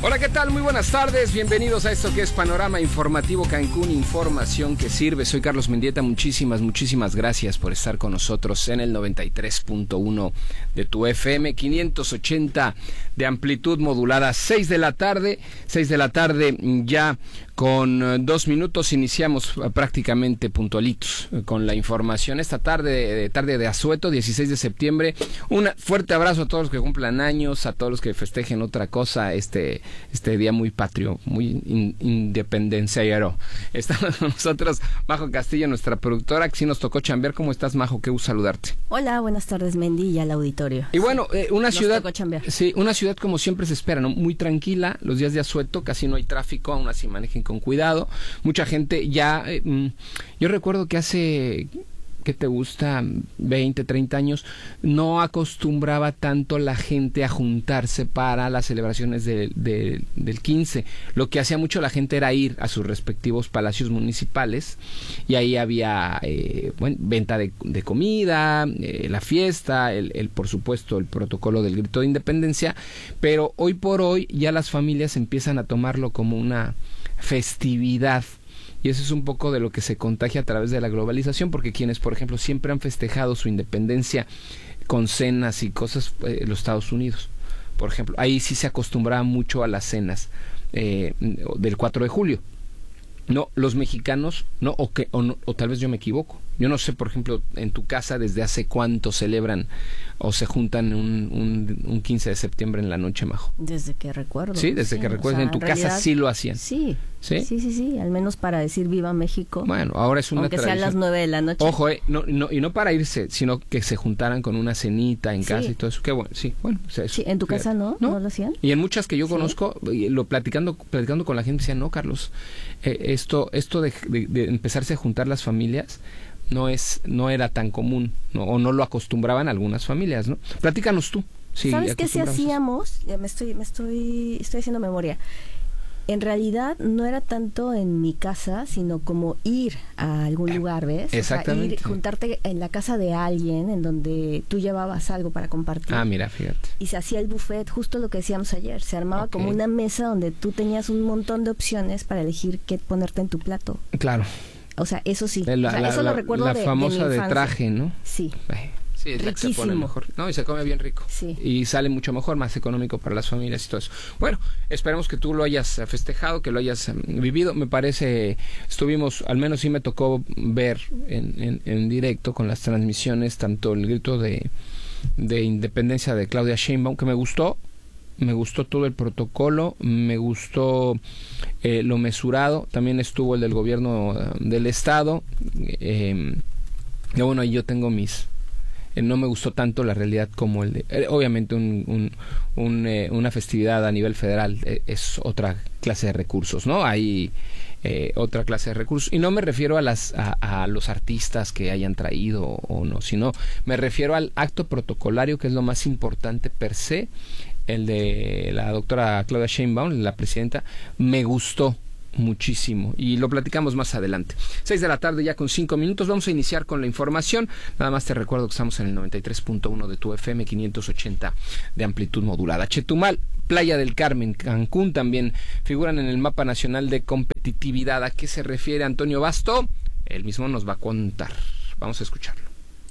Hola, ¿qué tal? Muy buenas tardes, bienvenidos a esto que es Panorama Informativo Cancún, información que sirve. Soy Carlos Mendieta, muchísimas gracias por estar con nosotros en el 93.1 de tu FM, 580 de amplitud modulada, 6 de la tarde ya con 2 minutos, iniciamos prácticamente puntualitos con la información. Esta tarde de asueto, 16 de septiembre, un fuerte abrazo a todos los que cumplan años, a todos los que festejen otra cosa, este día muy patrio, muy independenciero. Estamos con nosotros Majo Castillo, nuestra productora, que sí nos tocó chambear. ¿Cómo estás, Majo? Qué gusto saludarte. Hola, buenas tardes, Mendy, y al auditorio. Y bueno, una ciudad, tocó chambear. Sí, una ciudad como siempre se espera, ¿no? Muy tranquila, los días de asueto, casi no hay tráfico, aún así manejen con cuidado. Mucha gente ya, yo recuerdo que hace, ¿qué te gusta? 20, 30 años, no acostumbraba tanto la gente a juntarse para las celebraciones del 15. Lo que hacía mucho la gente era ir a sus respectivos palacios municipales y ahí había venta de comida, la fiesta, por supuesto el protocolo del grito de independencia, pero hoy por hoy ya las familias empiezan a tomarlo como una festividad. Y eso es un poco de lo que se contagia a través de la globalización, porque quienes, por ejemplo, siempre han festejado su independencia con cenas y cosas, los Estados Unidos, por ejemplo, ahí sí se acostumbraba mucho a las cenas del 4 de julio. No, los mexicanos, no, o tal vez yo me equivoco. Yo no sé, por ejemplo, en tu casa desde hace cuánto celebran o se juntan un 15 de septiembre en la noche, Majo. Desde que recuerdo. Sí, desde que recuerdo. En tu casa sí lo hacían. Sí. Sí, al menos para decir viva México. Bueno, ahora es una tradición. Aunque sea a las 9 de la noche. Ojo, y no para irse, sino que se juntaran con una cenita en casa y todo eso. Qué bueno, sí, bueno. O sea, sí, ¿en tu casa no lo hacían? Y en muchas que yo conozco, platicando con la gente, decían, no, Carlos, esto de empezarse a juntar las familias no era tan común, ¿no? O no lo acostumbraban algunas familias, ¿no? Platícanos tú. Sí, ¿sabes qué? Si hacíamos, ya estoy haciendo memoria. En realidad no era tanto en mi casa, sino como ir a algún lugar, ¿ves? Exactamente. O sea, juntarte en la casa de alguien en donde tú llevabas algo para compartir. Ah, mira, fíjate. Y se hacía el buffet, justo lo que decíamos ayer. Se armaba como una mesa donde tú tenías un montón de opciones para elegir qué ponerte en tu plato. Claro. O sea, eso sí. Eso lo recuerdo la de famosa mi de traje, ¿no? Sí. Sí, es la que se pone mejor. No, y se come bien rico. Sí. Y sale mucho mejor, más económico para las familias y todo eso. Bueno, esperemos que tú lo hayas festejado, que lo hayas vivido. Me parece, al menos sí me tocó ver en directo con las transmisiones, tanto el grito de independencia de Claudia Sheinbaum, que me gustó todo el protocolo, me gustó lo mesurado, también estuvo el del gobierno del estado, y bueno, ahí yo tengo no me gustó tanto la realidad como el de... obviamente una festividad a nivel federal es otra clase de recursos, ¿no? Hay otra clase de recursos. Y no me refiero a los artistas que hayan traído o no, sino me refiero al acto protocolario, que es lo más importante per se. El de la doctora Claudia Sheinbaum, la presidenta, me gustó muchísimo y lo platicamos más adelante. 6 de la tarde ya con 5 minutos. Vamos a iniciar con la información. Nada más te recuerdo que estamos en el 93.1 de tu FM, 580 de amplitud modulada. Chetumal, Playa del Carmen, Cancún también figuran en el mapa nacional de competitividad. ¿A qué se refiere Antonio Basto? Él mismo nos va a contar. Vamos a escucharlo.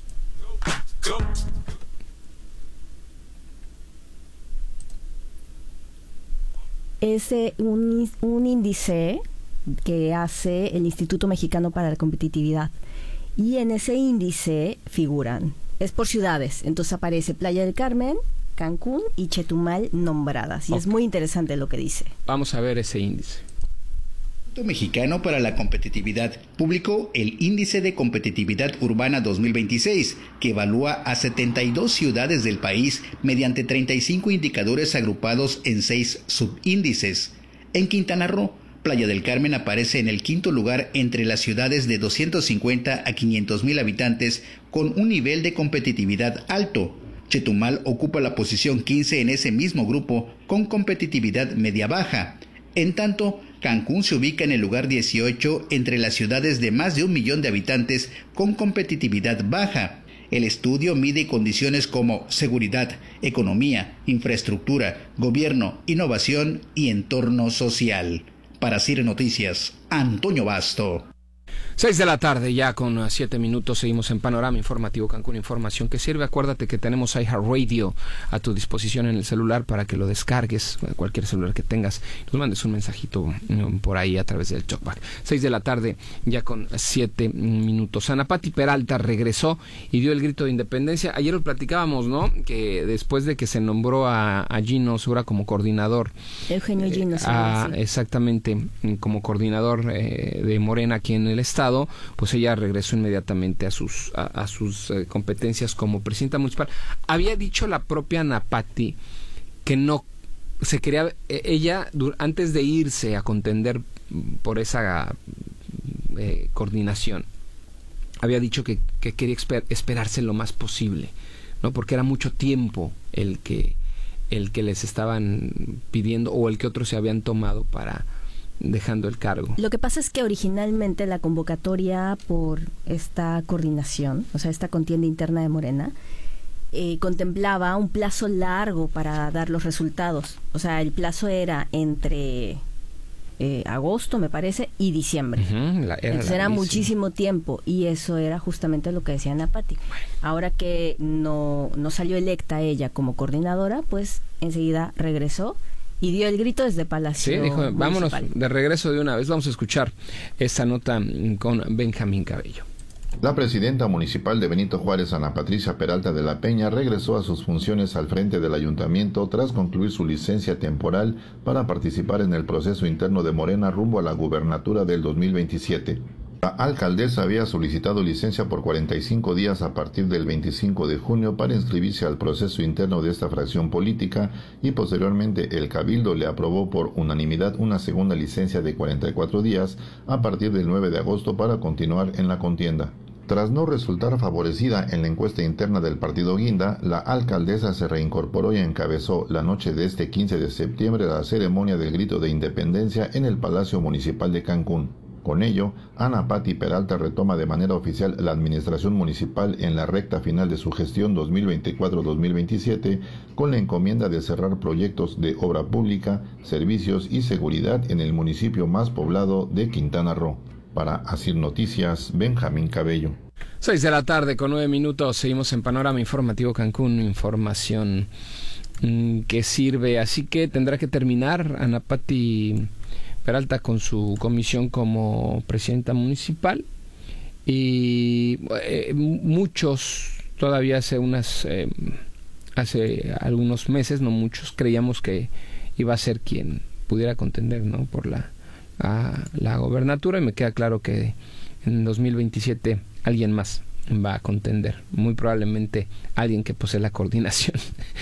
Es un índice que hace el Instituto Mexicano para la Competitividad. Y en ese índice figuran, es por ciudades, entonces aparece Playa del Carmen, Cancún y Chetumal nombradas. Y es muy interesante lo que dice. Vamos a ver ese índice. El Instituto Mexicano para la Competitividad publicó el Índice de Competitividad Urbana 2026, que evalúa a 72 ciudades del país mediante 35 indicadores agrupados en 6 subíndices. En Quintana Roo, Playa del Carmen aparece en el quinto lugar entre las ciudades de 250 a 500,000 habitantes con un nivel de competitividad alto. Chetumal ocupa la posición 15 en ese mismo grupo con competitividad media-baja. En tanto, Cancún se ubica en el lugar 18 entre las ciudades de más de 1 millón de habitantes con competitividad baja. El estudio mide condiciones como seguridad, economía, infraestructura, gobierno, innovación y entorno social. Para CIR Noticias, Antonio Basto. 6 de la tarde, ya con 7 minutos, seguimos en Panorama Informativo Cancún, información que sirve. Acuérdate que tenemos iHeartRadio a tu disposición en el celular para que lo descargues, cualquier celular que tengas, nos mandes un mensajito por ahí a través del talkback. 6 de la tarde, ya con 7 minutos. Ana Pati Peralta regresó y dio el grito de independencia. Ayer lo platicábamos, ¿no? Que después de que se nombró a Gino Segura como coordinador. Eugenio Gino Segura, sí. Exactamente, como coordinador de Morena aquí en el estado, pues ella regresó inmediatamente a sus competencias como presidenta municipal. Había dicho la propia Ana Pati que no se quería, ella antes de irse a contender por esa coordinación, había dicho que quería esperarse lo más posible, ¿no? Porque era mucho tiempo el que les estaban pidiendo o el que otros se habían tomado para dejando el cargo. Lo que pasa es que originalmente la convocatoria por esta coordinación, o sea, esta contienda interna de Morena, contemplaba un plazo largo para dar los resultados. O sea, el plazo era entre agosto, me parece, y diciembre. Entonces era muchísimo tiempo, y eso era justamente lo que decía Ana Pati. Ahora que no salió electa ella como coordinadora, pues enseguida regresó y dio el grito desde Palacio Municipal. Sí, dijo, vámonos de regreso de una vez. Vamos a escuchar esta nota con Benjamín Cabello. La presidenta municipal de Benito Juárez, Ana Patricia Peralta de la Peña, regresó a sus funciones al frente del ayuntamiento tras concluir su licencia temporal para participar en el proceso interno de Morena rumbo a la gubernatura del 2027. La alcaldesa había solicitado licencia por 45 días a partir del 25 de junio para inscribirse al proceso interno de esta fracción política, y posteriormente el Cabildo le aprobó por unanimidad una segunda licencia de 44 días a partir del 9 de agosto para continuar en la contienda. Tras no resultar favorecida en la encuesta interna del partido Guinda, la alcaldesa se reincorporó y encabezó la noche de este 15 de septiembre la ceremonia del grito de independencia en el Palacio Municipal de Cancún. Con ello, Ana Pati Peralta retoma de manera oficial la administración municipal en la recta final de su gestión 2024-2027, con la encomienda de cerrar proyectos de obra pública, servicios y seguridad en el municipio más poblado de Quintana Roo. Para ASIR Noticias, Benjamín Cabello. 6 de la tarde con 9 minutos, seguimos en Panorama Informativo Cancún, información que sirve, así que tendrá que terminar Ana Pati Peralta con su comisión como presidenta municipal, y muchos todavía hace algunos meses, no muchos, creíamos que iba a ser quien pudiera contender, ¿no?, por la gobernatura, y me queda claro que en 2027 alguien más va a contender, muy probablemente alguien que posee la coordinación.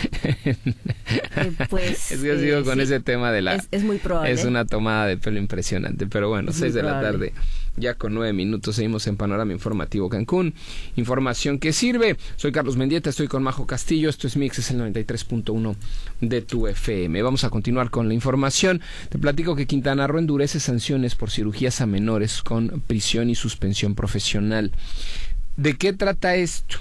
Pues es que sigo con ese tema de es muy probable. Es una tomada de pelo impresionante, pero bueno, 6 de la tarde, ya con 9 minutos, seguimos en Panorama Informativo Cancún, información que sirve. Soy Carlos Mendieta, estoy con Majo Castillo, esto es Mix, es el 93.1 de tu FM. Vamos a continuar con la información. Te platico que Quintana Roo endurece sanciones por cirugías a menores con prisión y suspensión profesional. ¿De qué trata esto?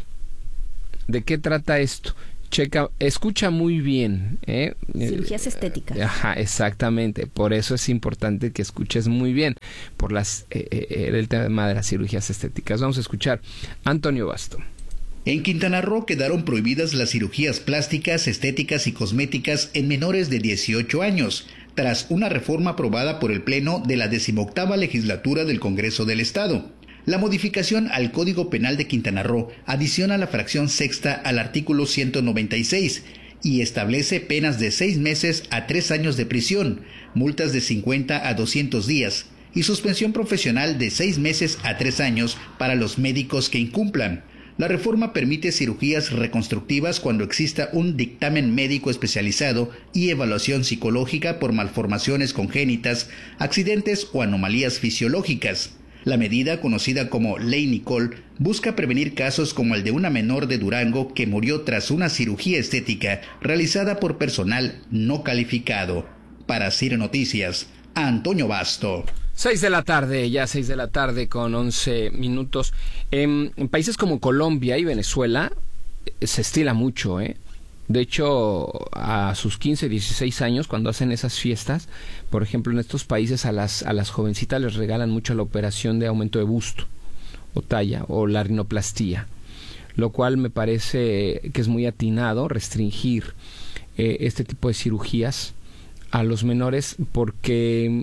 Escucha muy bien. Cirugías estéticas. Ajá, exactamente. Por eso es importante que escuches muy bien por el tema de las cirugías estéticas. Vamos a escuchar a Antonio Basto. En Quintana Roo quedaron prohibidas las cirugías plásticas, estéticas y cosméticas en menores de 18 años, tras una reforma aprobada por el Pleno de la 18ª Legislatura del Congreso del Estado. La modificación al Código Penal de Quintana Roo adiciona la fracción sexta al artículo 196 y establece penas de 6 meses a 3 años de prisión, multas de 50 a 200 días y suspensión profesional de 6 meses a 3 años para los médicos que incumplan. La reforma permite cirugías reconstructivas cuando exista un dictamen médico especializado y evaluación psicológica por malformaciones congénitas, accidentes o anomalías fisiológicas. La medida, conocida como Ley Nicole, busca prevenir casos como el de una menor de Durango que murió tras una cirugía estética realizada por personal no calificado. Para CIR Noticias, Antonio Basto. 6 de la tarde, ya 6 de la tarde con 11 minutos. En países como Colombia y Venezuela se estila mucho, ¿eh? De hecho, a sus 15, 16 años, cuando hacen esas fiestas, por ejemplo, en estos países a las jovencitas les regalan mucho la operación de aumento de busto o talla o la rinoplastía, lo cual me parece que es muy atinado restringir este tipo de cirugías a los menores porque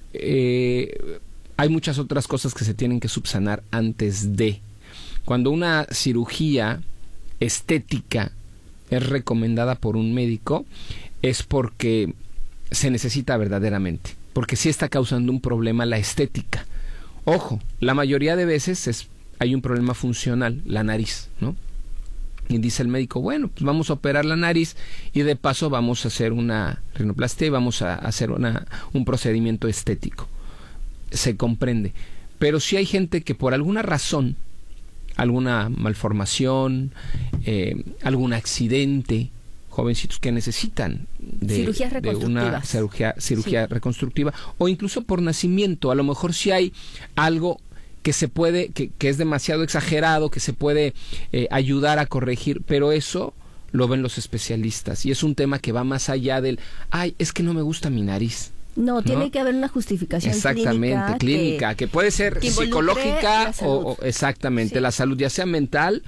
hay muchas otras cosas que se tienen que subsanar antes de. Cuando una cirugía estética es recomendada por un médico, es porque se necesita verdaderamente, porque sí está causando un problema la estética. Ojo, la mayoría de veces hay un problema funcional, la nariz, ¿no? Y dice el médico, bueno, pues vamos a operar la nariz y de paso vamos a hacer una rinoplastia y vamos a hacer un procedimiento estético. Se comprende. Pero si hay gente que por alguna razón, alguna malformación, algún accidente, jovencitos que necesitan de una cirugía reconstructiva, o incluso por nacimiento, a lo mejor si hay algo que se puede, que es demasiado exagerado, que se puede ayudar a corregir, pero eso lo ven los especialistas y es un tema que va más allá del, ay, es que no me gusta mi nariz. No, tiene que haber una justificación clínica, que puede ser psicológica o exactamente, sí. La salud, ya sea mental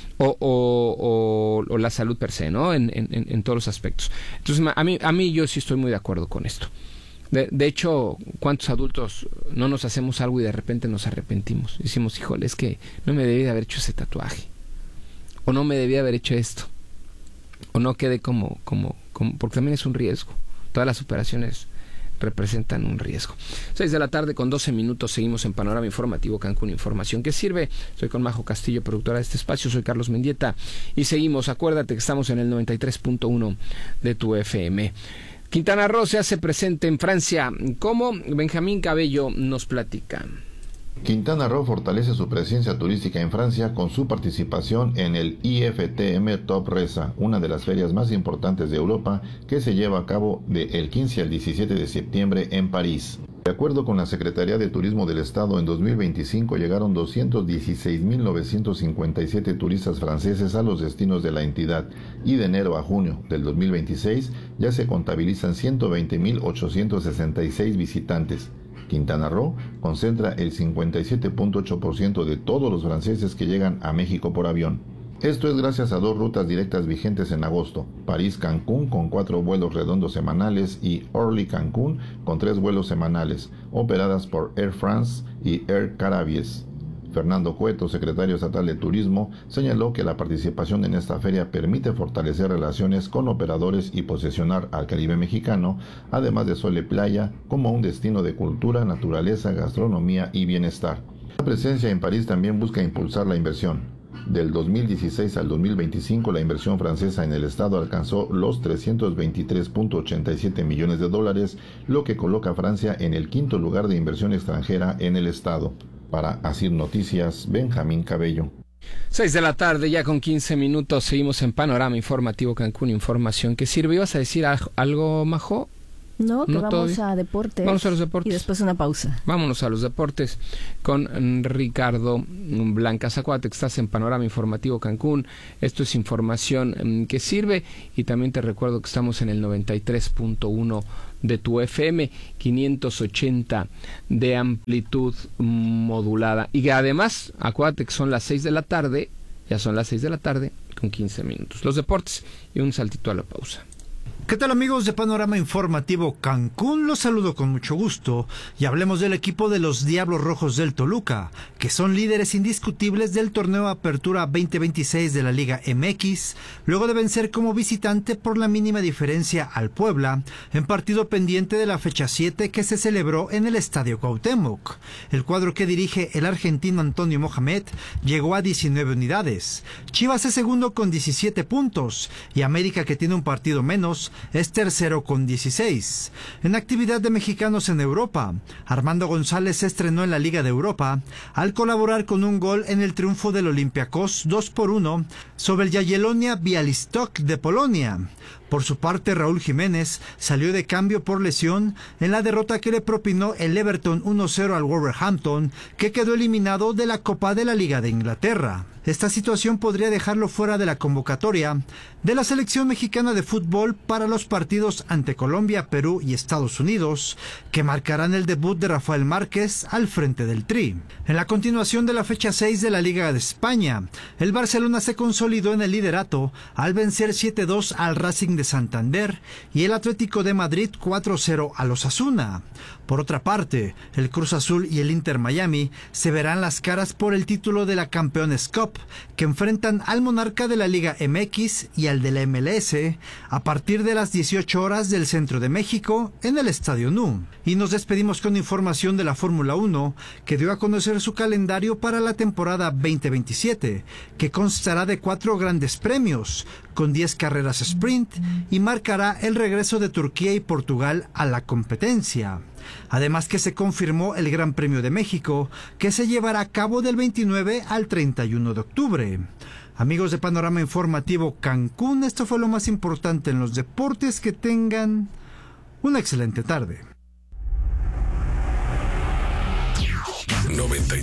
o la salud per se, ¿no? En todos los aspectos. Entonces, a mí yo sí estoy muy de acuerdo con esto. De hecho, ¿cuántos adultos no nos hacemos algo y de repente nos arrepentimos? Decimos, híjole, es que no me debí de haber hecho ese tatuaje, o no me debí de haber hecho esto, o no quedé como porque también es un riesgo. Todas las operaciones representan un riesgo. 6 de la tarde con 12 minutos, seguimos en Panorama Informativo Cancún, información que sirve. Soy con Majo Castillo, productora de este espacio, soy Carlos Mendieta y seguimos. Acuérdate que estamos en el 93.1 de tu FM. Quintana Roo se hace presente en Francia, como Benjamín Cabello nos platica. Quintana Roo fortalece su presencia turística en Francia con su participación en el IFTM Top Resa, una de las ferias más importantes de Europa que se lleva a cabo del 15 al 17 de septiembre en París. De acuerdo con la Secretaría de Turismo del Estado, en 2025 llegaron 216.957 turistas franceses a los destinos de la entidad y de enero a junio del 2026 ya se contabilizan 120.866 visitantes. Quintana Roo concentra el 57.8% de todos los franceses que llegan a México por avión. Esto es gracias a 2 rutas directas vigentes en agosto, París-Cancún con 4 vuelos redondos semanales y Orly-Cancún con 3 vuelos semanales, operadas por Air France y Air Carabies. Fernando Cueto, secretario estatal de Turismo, señaló que la participación en esta feria permite fortalecer relaciones con operadores y posicionar al Caribe mexicano, además de sol y playa, como un destino de cultura, naturaleza, gastronomía y bienestar. La presencia en París también busca impulsar la inversión. Del 2016 al 2025, la inversión francesa en el estado alcanzó los 323.87 millones de dólares, lo que coloca a Francia en el 5º lugar de inversión extranjera en el estado. Para Asir Noticias, Benjamín Cabello. 6 de la tarde, ya con 15 minutos, seguimos en Panorama Informativo Cancún, información que sirve. ¿Ibas a decir algo, Majo? No, que vamos a deportes. Vamos a los deportes. Y después una pausa. Vámonos a los deportes con Ricardo Blancas. Acuérdate que estás en Panorama Informativo Cancún. Esto es información que sirve. Y también te recuerdo que estamos en el 93.1 de tu FM, 580 de amplitud modulada. Y que además, acuérdate que son las 6 de la tarde. Ya son las 6 de la tarde con 15 minutos. Los deportes y un saltito a la pausa. ¿Qué tal, amigos de Panorama Informativo Cancún? Los saludo con mucho gusto y hablemos del equipo de los Diablos Rojos del Toluca, que son líderes indiscutibles del torneo Apertura 2026 de la Liga MX, luego de vencer como visitante por la mínima diferencia al Puebla, en partido pendiente de la fecha 7 que se celebró en el Estadio Cuauhtémoc. El cuadro que dirige el argentino Antonio Mohamed llegó a 19 unidades. Chivas es segundo con 17 puntos y América, que tiene un partido menos, es tercero con 16. En actividad de mexicanos en Europa, Armando González se estrenó en la Liga de Europa al colaborar con un gol en el triunfo del Olympiacos 2-1 sobre el Jagiellonia Białystok de Polonia. Por su parte, Raúl Jiménez salió de cambio por lesión en la derrota que le propinó el Everton 1-0 al Wolverhampton, que quedó eliminado de la Copa de la Liga de Inglaterra. Esta situación podría dejarlo fuera de la convocatoria de la selección mexicana de fútbol para los partidos ante Colombia, Perú y Estados Unidos, que marcarán el debut de Rafael Márquez al frente del Tri. En la continuación de la fecha 6 de la Liga de España, el Barcelona se consolidó en el liderato al vencer 7-2 al Racing de Santander y el Atlético de Madrid 4-0 al Osasuna. Por otra parte, el Cruz Azul y el Inter Miami se verán las caras por el título de la Campeones Cup, que enfrentan al monarca de la Liga MX y al de la MLS a partir de las 18 horas del centro de México en el Estadio NU. Y nos despedimos con información de la Fórmula 1, que dio a conocer su calendario para la temporada 2027, que constará de 4 grandes premios, con 10 carreras sprint, y marcará el regreso de Turquía y Portugal a la competencia. Además que se confirmó el Gran Premio de México, que se llevará a cabo del 29 al 31 de octubre. Amigos de Panorama Informativo Cancún, esto fue lo más importante en los deportes. Que tengan una excelente tarde. 93.1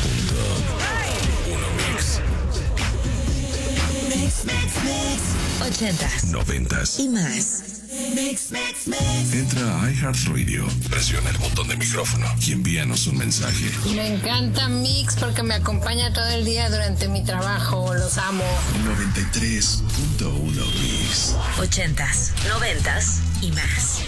Mix. Mix. 80s, 90s y más. Mix. Entra a iHeartRadio, presiona el botón de micrófono y envíanos un mensaje. Me encanta Mix porque me acompaña todo el día durante mi trabajo. Los amo. 93.1 Mix. 80s, 90s y más.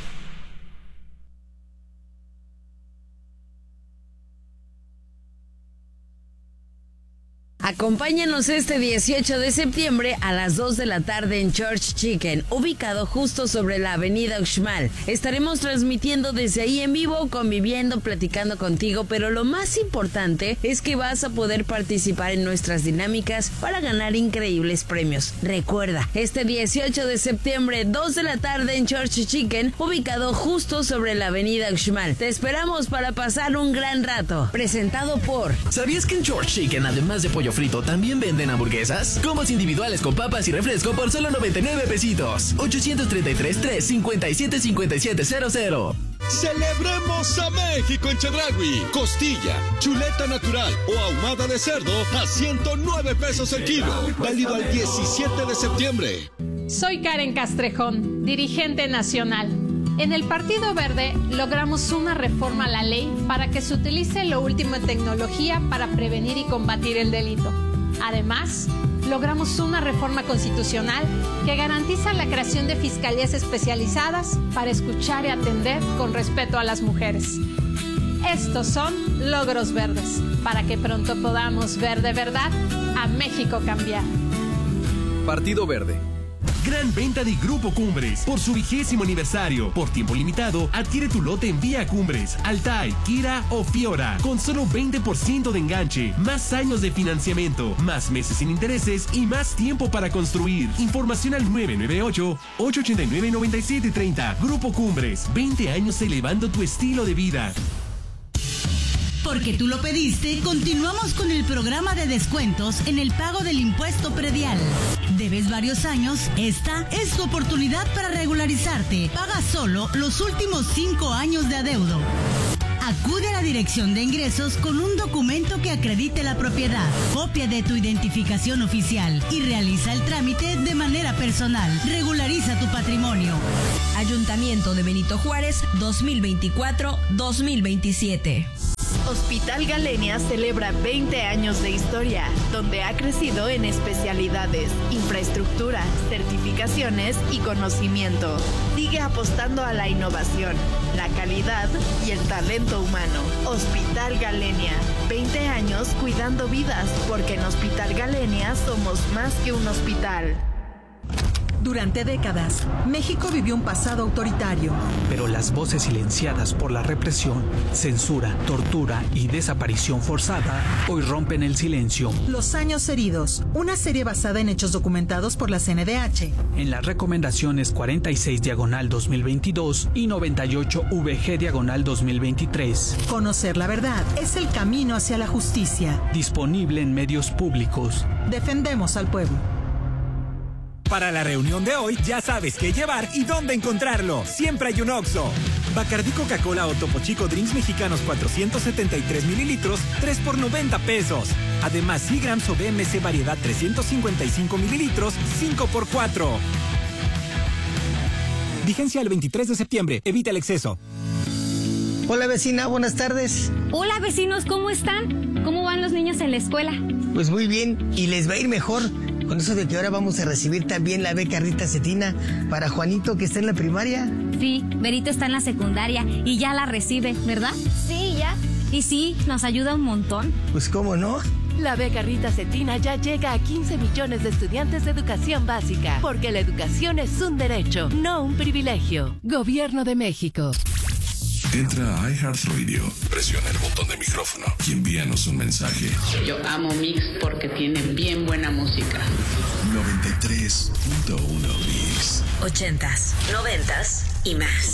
Acompáñanos este 18 de septiembre a las 2 de la tarde en Church Chicken, ubicado justo sobre la avenida Uxmal. Estaremos transmitiendo desde ahí en vivo, conviviendo, platicando contigo, pero lo más importante es que vas a poder participar en nuestras dinámicas para ganar increíbles premios. Recuerda, este 18 de septiembre, 2 de la tarde en Church Chicken, ubicado justo sobre la avenida Uxmal. Te esperamos para pasar un gran rato. Presentado por... ¿Sabías que en Church Chicken, además de pollo frito, también venden hamburguesas? Combos individuales con papas y refresco por solo 99 pesitos. 833-357-5700. Celebremos a México en Chedraui. Costilla, chuleta natural o ahumada de cerdo a 109 pesos el kilo. Válido al 17 de septiembre. Soy Karen Castrejón, dirigente nacional. En el Partido Verde logramos una reforma a la ley para que se utilice lo último en tecnología para prevenir y combatir el delito. Además, logramos una reforma constitucional que garantiza la creación de fiscalías especializadas para escuchar y atender con respeto a las mujeres. Estos son logros verdes, para que pronto podamos ver de verdad a México cambiar. Partido Verde. Gran venta de Grupo Cumbres por su 20º aniversario. Por tiempo limitado, adquiere tu lote en Vía Cumbres, Altai, Kira o Fiora, con solo 20% de enganche, más años de financiamiento, más meses sin intereses y más tiempo para construir. Información al 998-889-9730. Grupo Cumbres, 20 años elevando tu estilo de vida. Porque tú lo pediste, continuamos con el programa de descuentos en el pago del impuesto predial. ¿Debes varios años? Esta es tu oportunidad para regularizarte. Paga solo los últimos 5 años de adeudo. Acude a la Dirección de Ingresos con un documento que acredite la propiedad, copia de tu identificación oficial y realiza el trámite de manera personal. Regulariza tu patrimonio. Ayuntamiento de Benito Juárez 2024-2027. Hospital Galenia celebra 20 años de historia, donde ha crecido en especialidades, infraestructura, certificaciones y conocimiento. Sigue apostando a la innovación, la calidad y el talento humano. Hospital Galenia, 20 años cuidando vidas, porque en Hospital Galenia somos más que un hospital. Durante décadas, México vivió un pasado autoritario. Pero las voces silenciadas por la represión, censura, tortura y desaparición forzada hoy rompen el silencio. Los años heridos, una serie basada en hechos documentados por la CNDH. En las recomendaciones 46/2022 y 98/VG/2023. Conocer la verdad es el camino hacia la justicia. Disponible en medios públicos. Defendemos al pueblo. Para la reunión de hoy ya sabes qué llevar y dónde encontrarlo. Siempre hay un Oxxo. Bacardí Coca-Cola o Topo Chico Drinks Mexicanos 473 mililitros, 3 por 90 pesos. Además, Seagrams o BMC Variedad 355 mililitros, 5 por 4. Vigencia el 23 de septiembre. Evita el exceso. Hola vecina, buenas tardes. Hola vecinos, ¿cómo están? ¿Cómo van los niños en la escuela? Pues muy bien, y les va a ir mejor. Con eso de que ahora vamos a recibir también la beca Rita Cetina para Juanito, que está en la primaria. Sí, Berito está en la secundaria y ya la recibe, ¿verdad? Sí, ya. Y sí, nos ayuda un montón. Pues cómo no. La beca Rita Cetina ya llega a 15 millones de estudiantes de educación básica, porque la educación es un derecho, no un privilegio. Gobierno de México. Entra a iHeartRadio, presiona el botón de micrófono y envíanos un mensaje. Yo amo Mix porque tiene bien buena música. 93.1 Mix. 80s, 90s y más.